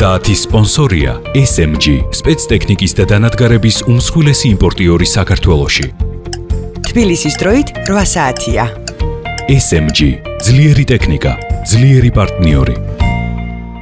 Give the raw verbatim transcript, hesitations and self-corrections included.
საათის სპონსორია S M G, სპეცტექნიკის და დანადგარების უმსხვილესი იმპორტიორი საქართველოში. თბილისის დროით რვა საათია. S M G, ძლიერი ტექნიკა, ძლიერი პარტნიორი.